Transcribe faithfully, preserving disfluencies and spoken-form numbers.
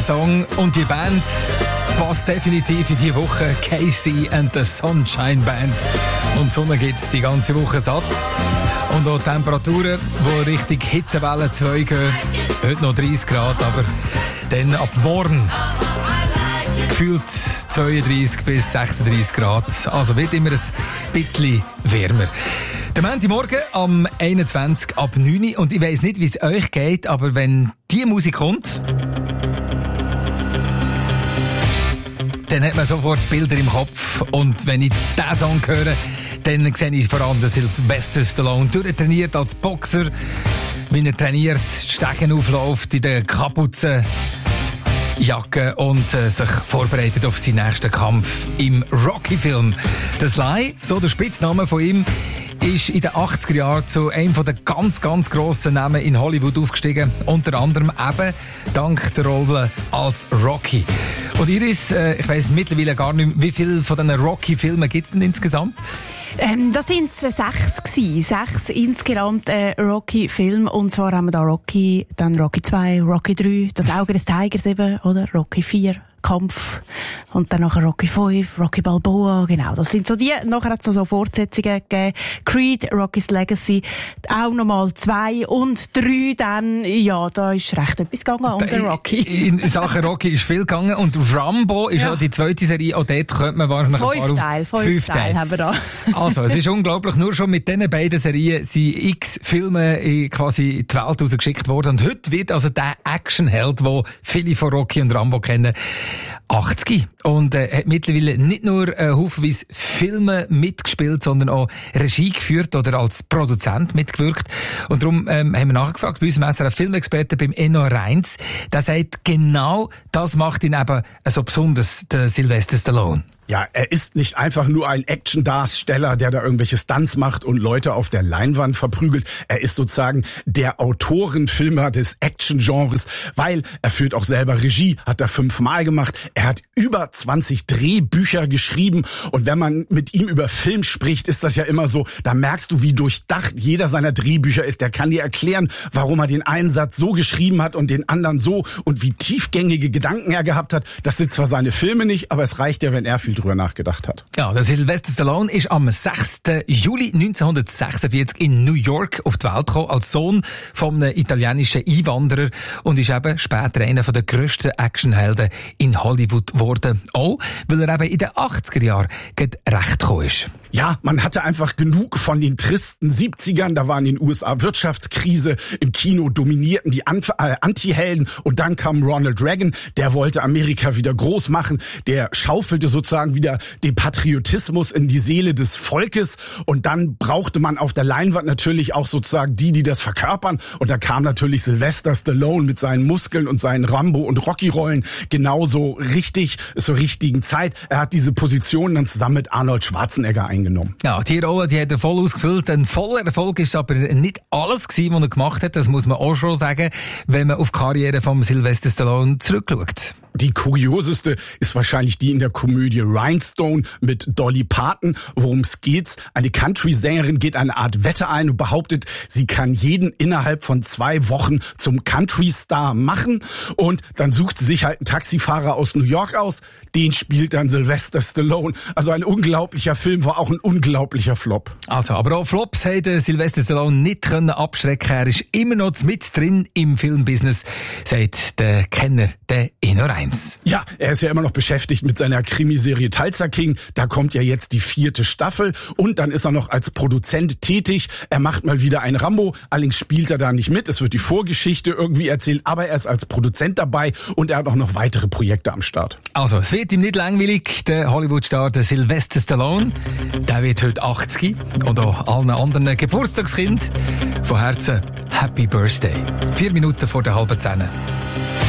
der Song und die Band passt definitiv in die Woche. Casey and the Sunshine Band. Und Sonne gibt's die ganze Woche satt. Und auch Temperaturen, die Richtung Hitzewelle zwei gehen. Heute noch dreißig Grad, aber dann ab morgen gefühlt zweiunddreißig bis sechsunddreißig Grad. Also wird immer ein bisschen wärmer. Der Montagmorgen am einundzwanzig ab neun Uhr. Und ich weiss nicht, wie es euch geht, aber wenn die Musik kommt, dann hat man sofort Bilder im Kopf. Und wenn ich diesen Song höre, dann sehe ich vor allem den Sylvester Stallone durchtrainiert als Boxer, wie er trainiert, die Stegen aufläuft in der Kapuzenjacke und äh, sich vorbereitet auf seinen nächsten Kampf im Rocky-Film. Der Sly, so der Spitzname von ihm, ist in den achtziger Jahren zu einem der ganz, ganz grossen Namen in Hollywood aufgestiegen. Unter anderem eben dank der Rolle als Rocky. Und Iris, äh, ich weiss mittlerweile gar nicht mehr, wie viele von diesen Rocky-Filmen gibt es denn insgesamt? Ähm, das sind sechs gewesen. Sechs insgesamt äh, Rocky-Filme. Und zwar haben wir da Rocky, dann Rocky zwei, Rocky drei, das Auge des Tigers eben, oder? Rocky vier. Kampf und dann nachher Rocky fünf, Rocky Balboa, genau, das sind so die. Nachher hat es noch so Fortsetzungen gegeben. Creed, Rocky's Legacy, auch nochmal zwei und drei dann, ja, da ist recht etwas gegangen unter Rocky. In Sachen Rocky ist viel gegangen und Rambo ist ja, ja die zweite Serie, auch dort könnte man wahrscheinlich fünf ein paar Teil, fünf, fünf Teil, Teil haben wir da. Also, es ist unglaublich, nur schon mit diesen beiden Serien sind x Filme in quasi in die Welt rausgeschickt worden und heute wird also der Actionheld, den viele von Rocky und Rambo kennen, achtzig. Und äh, hat mittlerweile nicht nur äh, haufenweise Filme mitgespielt, sondern auch Regie geführt oder als Produzent mitgewirkt. Und darum ähm, haben wir nachgefragt bei unserem S R F-Filmexperten beim Enno Reins. Der sagt, genau das macht ihn eben so besonders, der Sylvester Stallone. Ja, er ist nicht einfach nur ein Action-Darsteller, der da irgendwelche Stunts macht und Leute auf der Leinwand verprügelt. Er ist sozusagen der Autorenfilmer des Action-Genres, weil er führt auch selber Regie, hat er fünfmal gemacht. Er hat über zwanzig Drehbücher geschrieben und wenn man mit ihm über Film spricht, ist das ja immer so, da merkst du, wie durchdacht jeder seiner Drehbücher ist. Der kann dir erklären, warum er den einen Satz so geschrieben hat und den anderen so und wie tiefgängige Gedanken er gehabt hat. Das sind zwar seine Filme nicht, aber es reicht ja, wenn er viel drüber nachgedacht hat. Ja, der Sylvester Stallone ist am sechsten Juli neunzehnhundertsechsundvierzig in New York auf die Welt gekommen, als Sohn von einem italienischen Einwanderer und ist eben später einer der grössten Actionhelden in Hollywood geworden. Auch, weil er eben in den achtziger Jahren recht gekommen ist. Ja, man hatte einfach genug von den tristen siebzigern. Da war in den U S A Wirtschaftskrise. Im Kino dominierten die Anti-Helden. Und dann kam Ronald Reagan. Der wollte Amerika wieder groß machen. Der schaufelte sozusagen wieder den Patriotismus in die Seele des Volkes. Und dann brauchte man auf der Leinwand natürlich auch sozusagen die, die das verkörpern. Und da kam natürlich Sylvester Stallone mit seinen Muskeln und seinen Rambo- und Rocky-Rollen genauso richtig, zur richtigen Zeit. Er hat diese Position dann zusammen mit Arnold Schwarzenegger eingenommen. Ja, die Rolle, die hat er voll ausgefüllt. Ein voller Erfolg ist aber nicht alles gewesen, was er gemacht hat. Das muss man auch schon sagen, wenn man auf die Karriere von Sylvester Stallone zurückschaut. Die kurioseste ist wahrscheinlich die in der Komödie Rhinestone mit Dolly Parton. Worum es geht? Eine Country-Sängerin geht eine Art Wette ein und behauptet, sie kann jeden innerhalb von zwei Wochen zum Country-Star machen. Und dann sucht sie sich halt einen Taxifahrer aus New York aus. Den spielt dann Sylvester Stallone. Also ein unglaublicher Film, war auch ein unglaublicher Flop. Also, aber auch Flops hätte Sylvester Stallone nicht können abschrecken. Er ist immer noch mit drin im Filmbusiness, sagt der Kenner, der Enno Reins. Ja, er ist ja immer noch beschäftigt mit seiner Krimiserie Tulsa King. Da kommt ja jetzt die vierte Staffel und dann ist er noch als Produzent tätig. Er macht mal wieder ein Rambo, allerdings spielt er da nicht mit. Es wird die Vorgeschichte irgendwie erzählt, aber er ist als Produzent dabei und er hat auch noch weitere Projekte am Start. Also, es wird ihm nicht langweilig. Der Hollywood-Star, der Sylvester Stallone, der wird heute achtzig und auch allen anderen Geburtstagskind von Herzen Happy Birthday. Vier Minuten vor der halben Zehn.